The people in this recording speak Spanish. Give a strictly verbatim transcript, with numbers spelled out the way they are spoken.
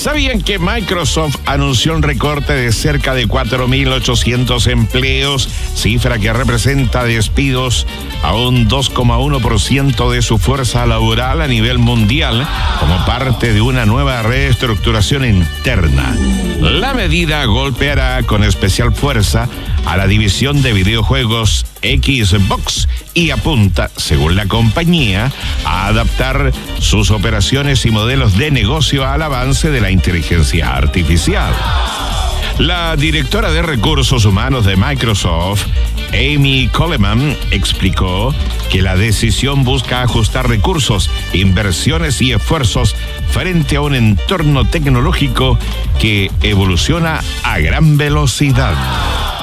¿Sabían que Microsoft anunció un recorte de cerca de cuatro mil ochocientos empleos, cifra que representa despidos a un dos coma uno por ciento de su fuerza laboral a nivel mundial como parte de una nueva reestructuración interna? La medida golpeará con especial fuerza a la división de videojuegos Xbox y apunta, según la compañía, a adaptar sus operaciones y modelos de negocio al avance de la inteligencia artificial. La directora de Recursos Humanos de Microsoft, Amy Coleman, explicó que la decisión busca ajustar recursos, inversiones y esfuerzos frente a un entorno tecnológico que evoluciona a gran velocidad.